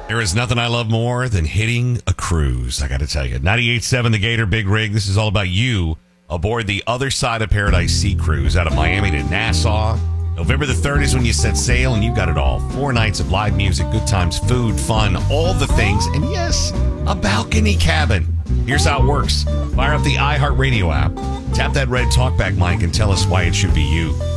There is nothing I love more than hitting a cruise, I got to tell you. 98.7 The Gator Big Rig. This is all about you aboard the Other Side of Paradise Sea Cruise out of Miami to Nassau. November the 3rd is when you set sail, and you got it all. 4 nights of live music, good times, food, fun, all the things, and yes, a balcony cabin. Here's how it works. Fire up the iHeartRadio app. Tap that red talkback mic and tell us why it should be you.